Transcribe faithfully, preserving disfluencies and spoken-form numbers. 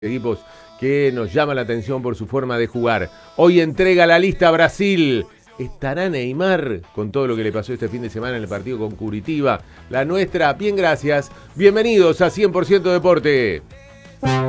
equipos que nos llama la atención por su forma de jugar. Hoy entrega la lista a Brasil. ¿Estará Neymar con todo lo que le pasó este fin de semana en el partido con Curitiba? La nuestra, bien, gracias. Bienvenidos a cien por ciento Deporte.